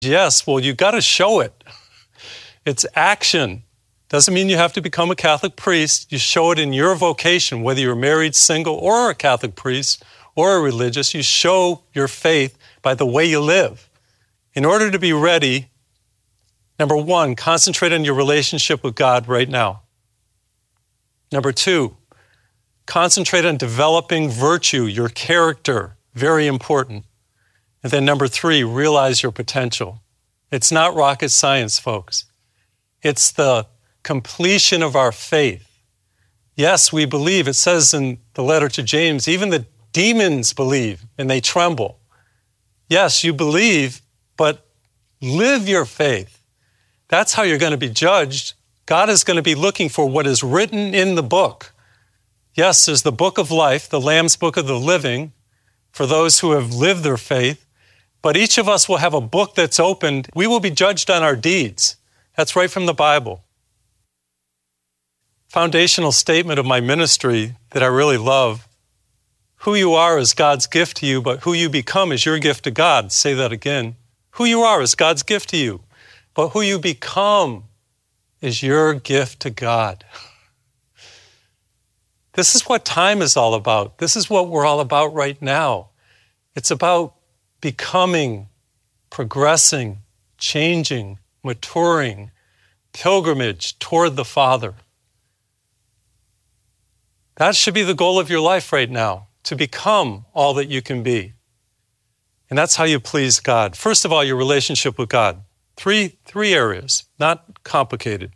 Yes, well, you got to show it. It's action. Doesn't mean you have to become a Catholic priest. You show it in your vocation, whether you're married, single, or a Catholic priest, or a religious. You show your faith by the way you live. In order to be ready, number one, concentrate on your relationship with God right now. Number two, concentrate on developing virtue, your character, very important. And then number three, realize your potential. It's not rocket science, folks. It's the completion of our faith. Yes, we believe. It says in the letter to James, even the demons believe and they tremble. Yes, you believe, but live your faith. That's how you're going to be judged. God is going to be looking for what is written in the book. Yes, there's the book of life, the Lamb's book of the living, for those who have lived their faith. But each of us will have a book that's opened. We will be judged on our deeds. That's right from the Bible. Foundational statement of my ministry that I really love. Who you are is God's gift to you, but who you become is your gift to God. Say that again. Who you are is God's gift to you, but who you become is your gift to God. This is what time is all about. This is what we're all about right now. It's about becoming, progressing, changing, maturing, pilgrimage toward the Father. That should be the goal of your life right now, to become all that you can be. And that's how you please God. First of all, your relationship with God. Three areas, not complicated.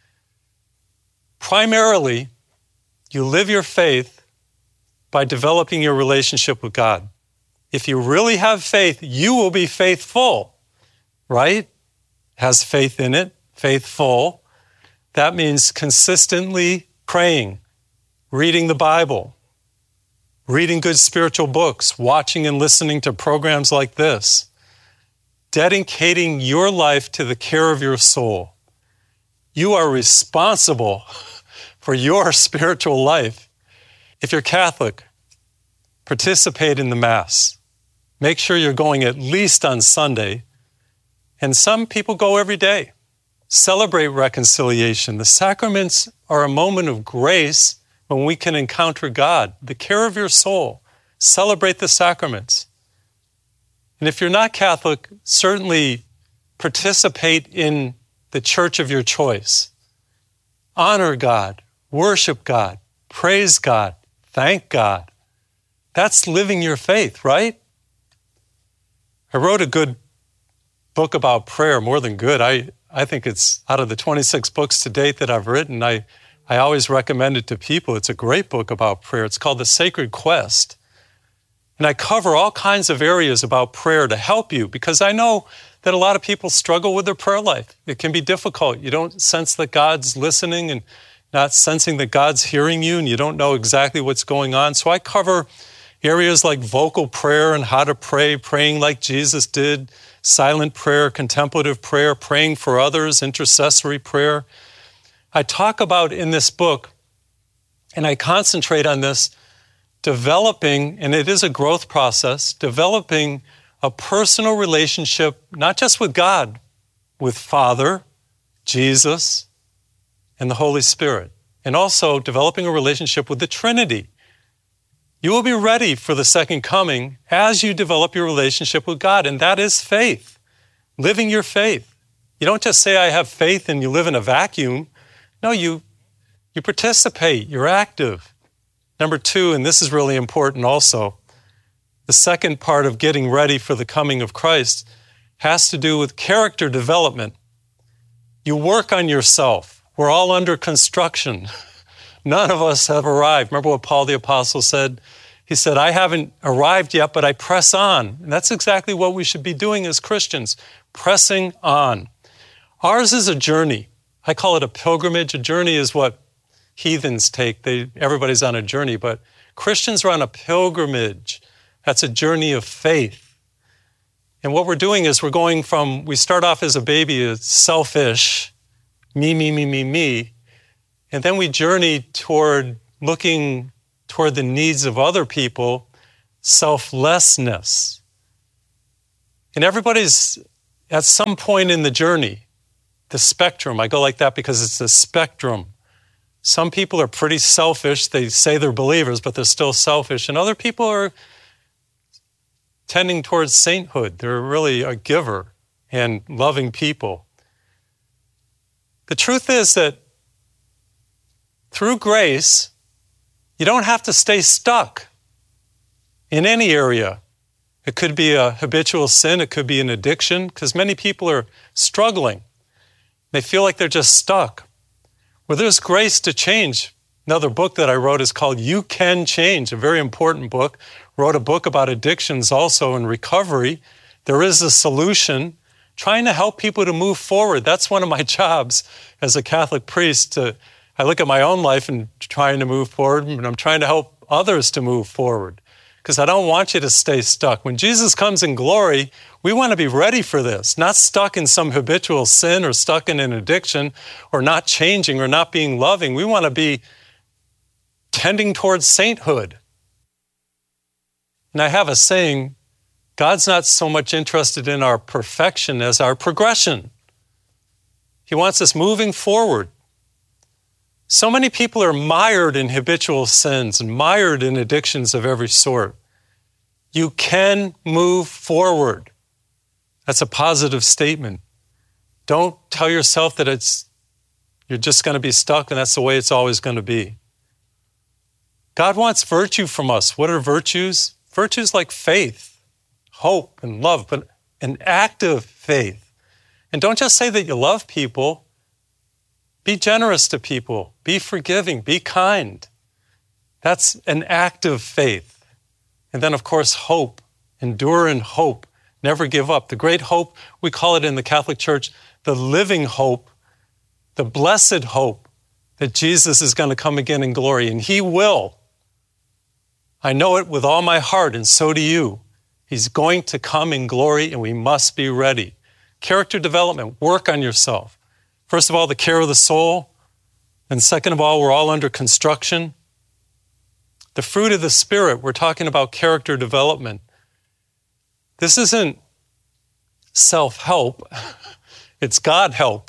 Primarily, you live your faith by developing your relationship with God. If you really have faith, you will be faithful, right? Has faith in it, faithful. That means consistently praying, reading the Bible, reading good spiritual books, watching and listening to programs like this, dedicating your life to the care of your soul. You are responsible for your spiritual life. If you're Catholic, participate in the Mass. Make sure you're going at least on Sunday. And some people go every day. Celebrate reconciliation. The sacraments are a moment of grace when we can encounter God, the care of your soul. Celebrate the sacraments. And if you're not Catholic, certainly participate in the church of your choice. Honor God, worship God, praise God, thank God. That's living your faith, right? I wrote a good book about prayer, more than good. I think it's out of the 26 books to date that I've written, I always recommend it to people. It's a great book about prayer. It's called The Sacred Quest. And I cover all kinds of areas about prayer to help you, because I know that a lot of people struggle with their prayer life. It can be difficult. You don't sense that God's listening and not sensing that God's hearing you, and you don't know exactly what's going on. So I cover areas like vocal prayer and how to pray, praying like Jesus did, silent prayer, contemplative prayer, praying for others, intercessory prayer. I talk about in this book, and I concentrate on this, developing, and it is a growth process, developing a personal relationship, not just with God, with Father, Jesus, and the Holy Spirit, and also developing a relationship with the Trinity. You will be ready for the second coming as you develop your relationship with God, and that is faith, living your faith. You don't just say, I have faith, and you live in a vacuum. No, you participate, you're active. Number two, and this is really important also, the second part of getting ready for the coming of Christ has to do with character development. You work on yourself. We're all under construction. None of us have arrived. Remember what Paul the Apostle said? He said, I haven't arrived yet, but I press on. And that's exactly what we should be doing as Christians, pressing on. Ours is a journey. I call it a pilgrimage. A journey is what heathens take. Everybody's on a journey, but Christians are on a pilgrimage. That's a journey of faith. And what we're doing is we start off as a baby, it's selfish, me, and then we journey toward looking toward the needs of other people, selflessness. And everybody's at some point in the journey, the spectrum, I go like that because it's a spectrum. Some people are pretty selfish. They say they're believers, but they're still selfish. And other people are tending towards sainthood. They're really a giver and loving people. The truth is that through grace, you don't have to stay stuck in any area. It could be a habitual sin. It could be an addiction, because many people are struggling. They feel like they're just stuck. Well, there's grace to change. Another book that I wrote is called You Can Change, a very important book. Wrote a book about addictions also and recovery. There is a solution. Trying to help people to move forward. That's one of my jobs as a Catholic priest. I look at my own life and trying to move forward, and I'm trying to help others to move forward. Because I don't want you to stay stuck. When Jesus comes in glory, we want to be ready for this, not stuck in some habitual sin or stuck in an addiction or not changing or not being loving. We want to be tending towards sainthood. And I have a saying, God's not so much interested in our perfection as our progression. He wants us moving forward. So many people are mired in habitual sins and mired in addictions of every sort. You can move forward. That's a positive statement. Don't tell yourself that you're just going to be stuck and that's the way it's always going to be. God wants virtue from us. What are virtues? Virtues like faith, hope, and love, but an active faith. And don't just say that you love people. Be generous to people. Be forgiving. Be kind. That's an active faith. And then, of course, hope. Endure in hope. Never give up. The great hope, we call it in the Catholic Church, the living hope, the blessed hope that Jesus is going to come again in glory. And He will. I know it with all my heart, and so do you. He's going to come in glory, and we must be ready. Character development. Work on yourself. First of all, the care of the soul. And second of all, we're all under construction. The fruit of the Spirit, we're talking about character development. This isn't self-help. It's God help.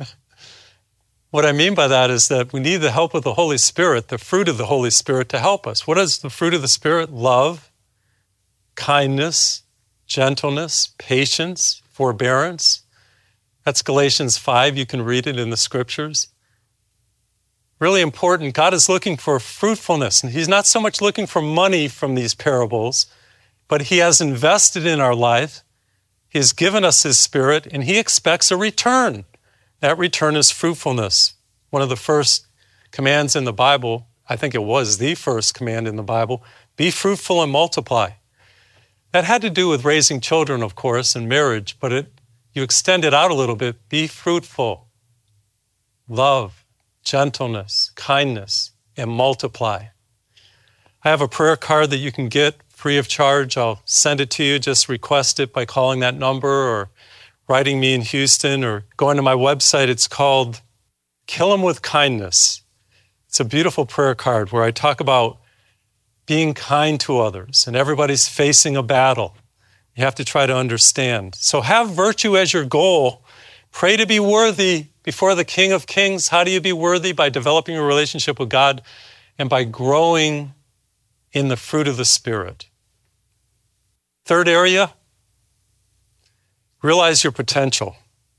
What I mean by that is that we need the help of the Holy Spirit, the fruit of the Holy Spirit, to help us. What is the fruit of the Spirit? Love, kindness, gentleness, patience, forbearance. That's Galatians 5. You can read it in the scriptures. Really important. God is looking for fruitfulness. And He's not so much looking for money from these parables, but He has invested in our life. He has given us His Spirit, and He expects a return. That return is fruitfulness. One of the first commands in the Bible, I think it was the first command in the Bible, be fruitful and multiply. That had to do with raising children, of course, and marriage, but you extend it out a little bit. Be fruitful, love, gentleness, kindness, and multiply. I have a prayer card that you can get free of charge. I'll send it to you. Just request it by calling that number or writing me in Houston or going to my website. It's called Kill 'Em With Kindness. It's a beautiful prayer card where I talk about being kind to others, and everybody's facing a battle. You have to try to understand. So have virtue as your goal. Pray to be worthy before the King of Kings. How do you be worthy? By developing a relationship with God and by growing in the fruit of the Spirit. Third area, realize your potential.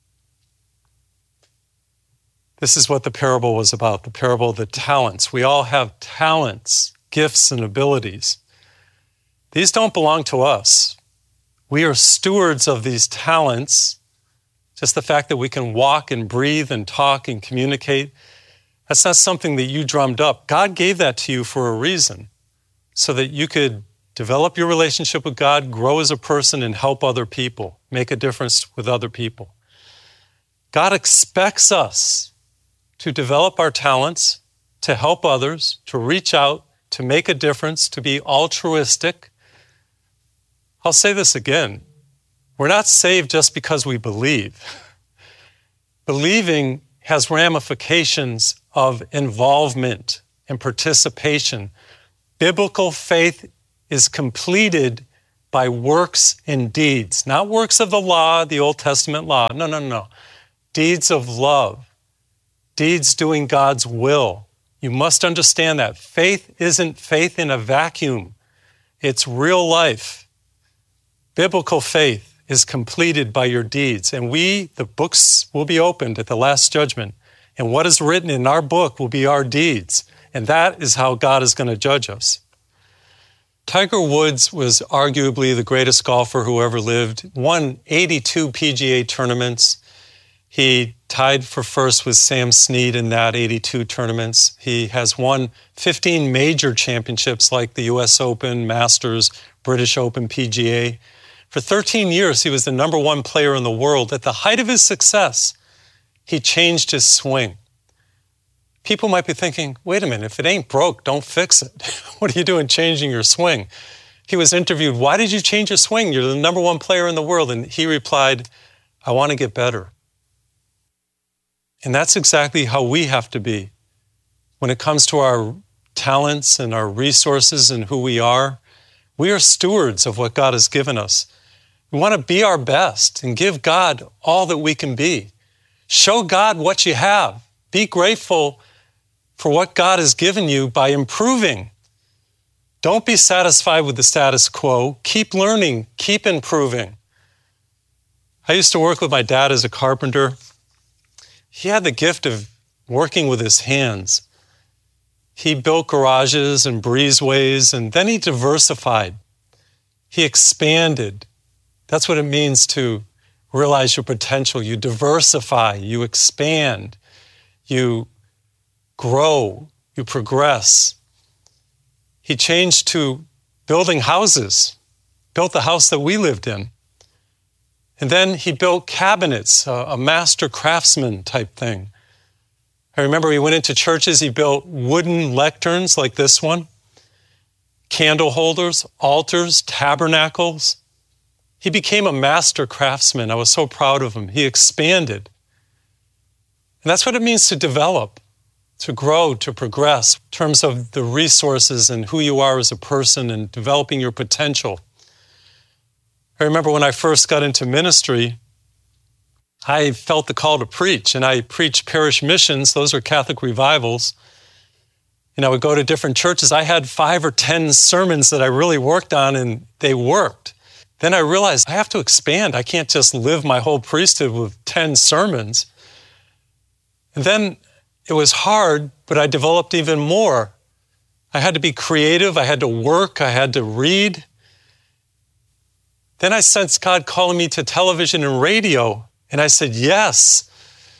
This is what the parable was about, the parable of the talents. We all have talents, gifts, and abilities. These don't belong to us. We are stewards of these talents. Just the fact that we can walk and breathe and talk and communicate, that's not something that you drummed up. God gave that to you for a reason, so that you could develop your relationship with God, grow as a person, and help other people, make a difference with other people. God expects us to develop our talents, to help others, to reach out, to make a difference, to be altruistic. I'll say this again. We're not saved just because we believe. Believing has ramifications of involvement and participation. Biblical faith is completed by works and deeds. Not works of the law, the Old Testament law. No. Deeds of love. Deeds doing God's will. You must understand that. Faith isn't faith in a vacuum. It's real life. Biblical faith is completed by your deeds. And the books will be opened at the last judgment. And what is written in our book will be our deeds. And that is how God is going to judge us. Tiger Woods was arguably the greatest golfer who ever lived, won 82 PGA tournaments. He tied for first with Sam Snead in that 82 tournaments. He has won 15 major championships like the US Open, Masters, British Open, PGA. For 13 years, he was the number one player in the world. At the height of his success, he changed his swing. People might be thinking, wait a minute, if it ain't broke, don't fix it. What are you doing changing your swing? He was interviewed, why did you change your swing? You're the number one player in the world. And he replied, I want to get better. And that's exactly how we have to be. When it comes to our talents and our resources and who we are stewards of what God has given us. We want to be our best and give God all that we can be. Show God what you have. Be grateful for what God has given you by improving. Don't be satisfied with the status quo. Keep learning, keep improving. I used to work with my dad as a carpenter. He had the gift of working with his hands. He built garages and breezeways, and then he diversified. He expanded. That's what it means to realize your potential. You diversify, you expand, you grow, you progress. He changed to building houses, built the house that we lived in. And then he built cabinets, a master craftsman type thing. I remember he went into churches, he built wooden lecterns like this one, candle holders, altars, tabernacles. He became a master craftsman. I was so proud of him. He expanded. And that's what it means to develop, to grow, to progress in terms of the resources and who you are as a person and developing your potential. I remember when I first got into ministry, I felt the call to preach, and I preached parish missions. Those are Catholic revivals. And I would go to different churches. I had 5 or 10 sermons that I really worked on, and they worked. Then I realized I have to expand. I can't just live my whole priesthood with 10 sermons. And then it was hard, but I developed even more. I had to be creative. I had to work. I had to read. Then I sensed God calling me to television and radio. And I said, yes.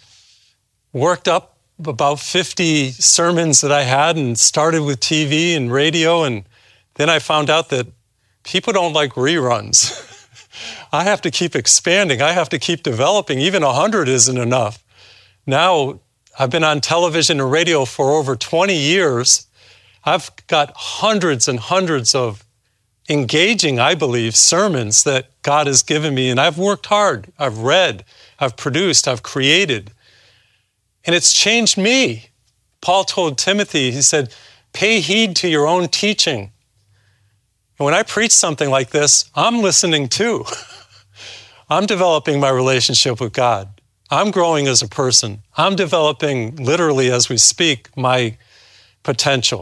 Worked up about 50 sermons that I had and started with TV and radio. And then I found out that people don't like reruns. I have to keep expanding. I have to keep developing. Even 100 isn't enough. Now, I've been on television and radio for over 20 years. I've got hundreds and hundreds of engaging, I believe, sermons that God has given me. And I've worked hard. I've read. I've produced, I've created. And it's changed me. Paul told Timothy, he said, pay heed to your own teaching. And when I preach something like this, I'm listening too. I'm developing my relationship with God. I'm growing as a person. I'm developing, literally as we speak, my potential.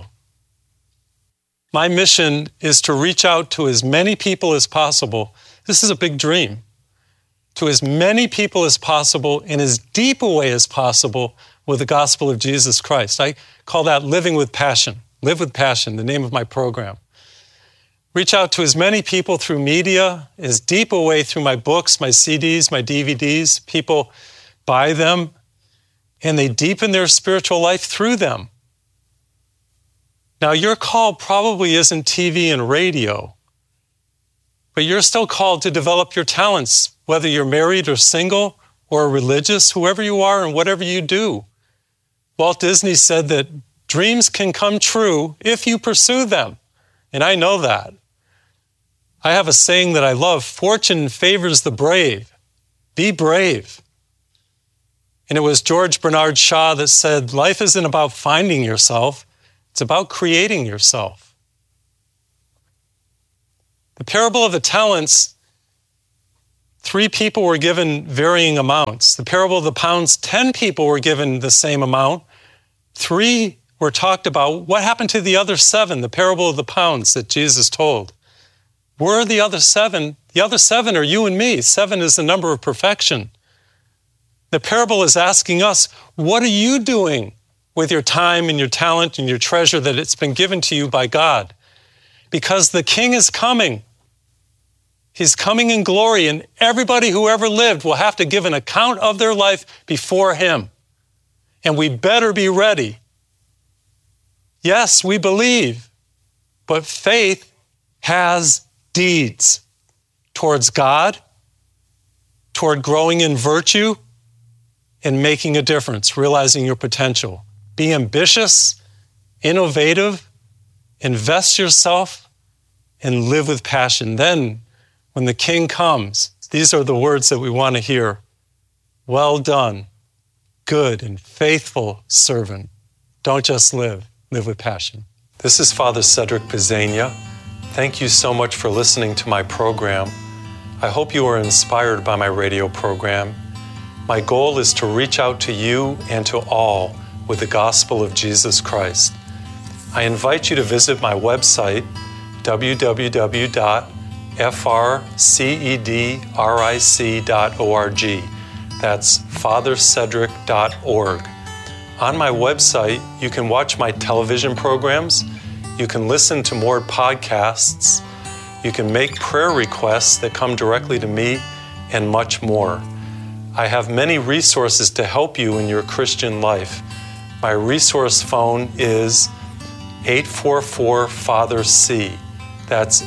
My mission is to reach out to as many people as possible. This is a big dream. To as many people as possible in as deep a way as possible with the gospel of Jesus Christ. I call that living with passion. Live with passion, the name of my program. Reach out to as many people through media, as deep a way through my books, my CDs, my DVDs. People buy them, and they deepen their spiritual life through them. Now, your call probably isn't TV and radio, but you're still called to develop your talents, whether you're married or single or religious, whoever you are and whatever you do. Walt Disney said that dreams can come true if you pursue them, and I know that. I have a saying that I love, fortune favors the brave. Be brave. And it was George Bernard Shaw that said, life isn't about finding yourself, it's about creating yourself. The parable of the talents, 3 people were given varying amounts. The parable of the pounds, 10 people were given the same amount. 3 were talked about. What happened to the other 7, the parable of the pounds that Jesus told? Where are the other 7? The other 7 are you and me. 7 is the number of perfection. The parable is asking us, what are you doing with your time and your talent and your treasure that it's been given to you by God? Because the King is coming. He's coming in glory, and everybody who ever lived will have to give an account of their life before him. And we better be ready. Yes, we believe, but faith has deeds towards God, toward growing in virtue, and making a difference, realizing your potential. Be ambitious, innovative, invest yourself, and live with passion. Then, when the King comes, these are the words that we want to hear. Well done, good and faithful servant. Don't just live with passion. This is Father Cedric Pizzania. Thank you so much for listening to my program. I hope you are inspired by my radio program. My goal is to reach out to you and to all with the gospel of Jesus Christ. I invite you to visit my website, www.frcedric.org. That's fathercedric.org. On my website, you can watch my television programs, you can listen to more podcasts, you can make prayer requests that come directly to me, and much more. I have many resources to help you in your Christian life. My resource phone is 844-FATHER-C. That's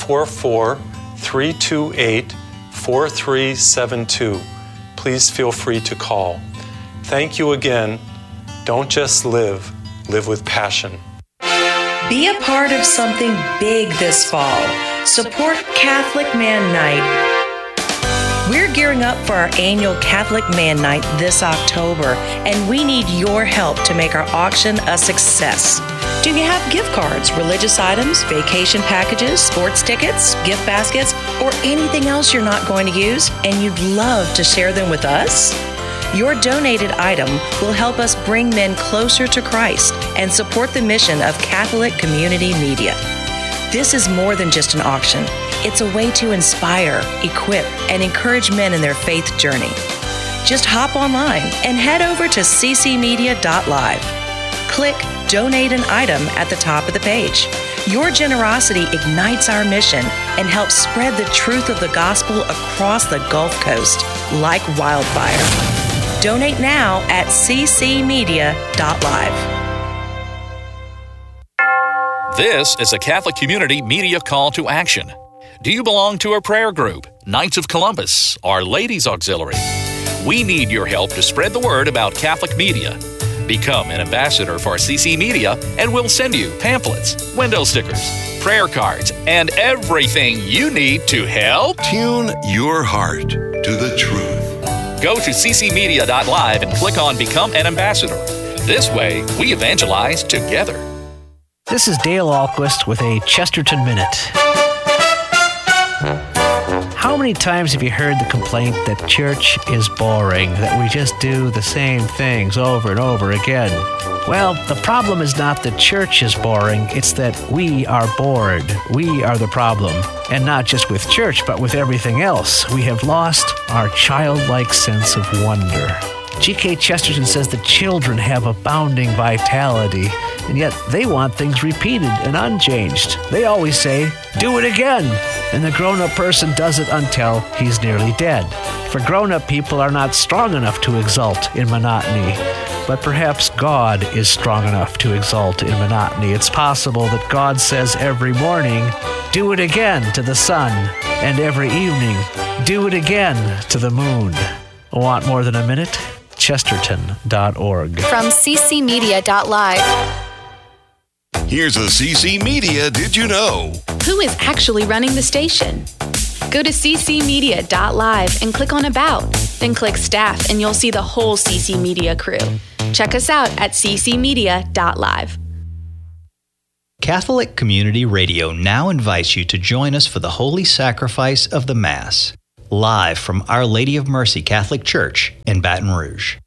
844-328-4372. Please feel free to call. Thank you again. Don't just live with passion. Be a part of something big this fall. Support Catholic Man Night. We're gearing up for our annual Catholic Man Night this October, and we need your help to make our auction a success. Do you have gift cards, religious items, vacation packages, sports tickets, gift baskets, or anything else you're not going to use, and you'd love to share them with us? Your donated item will help us bring men closer to Christ and support the mission of Catholic Community Media. This is more than just an auction. It's a way to inspire, equip, and encourage men in their faith journey. Just hop online and head over to ccmedia.live. Click Donate an Item at the top of the page. Your generosity ignites our mission and helps spread the truth of the gospel across the Gulf Coast like wildfire. Donate now at ccmedia.live. This is a Catholic Community Media call to action. Do you belong to a prayer group, Knights of Columbus, or Ladies Auxiliary? We need your help to spread the word about Catholic media. Become an ambassador for CC Media, and we'll send you pamphlets, window stickers, prayer cards, and everything you need to help. Tune your heart to the truth. Go to ccmedia.live and click on Become an Ambassador. This way, we evangelize together. This is Dale Ahlquist with a Chesterton Minute. How many times have you heard the complaint that church is boring, that we just do the same things over and over again? Well, the problem is not that church is boring, it's that we are bored. We are the problem. And not just with church, but with everything else. We have lost our childlike sense of wonder. G.K. Chesterton says that children have abounding vitality, and yet they want things repeated and unchanged. They always say, do it again, and the grown-up person does it until he's nearly dead. For grown-up people are not strong enough to exult in monotony, but perhaps God is strong enough to exult in monotony. It's possible that God says every morning, do it again to the sun, and every evening, do it again to the moon. Want more than a minute? Chesterton.org. From ccmedia.live. Here's a CC Media Did You Know? Who is actually running the station? Go to ccmedia.live and click on About. Then click Staff and you'll see the whole CC Media crew. Check us out at ccmedia.live. Catholic Community Radio now invites you to join us for the Holy Sacrifice of the Mass, live from Our Lady of Mercy Catholic Church in Baton Rouge.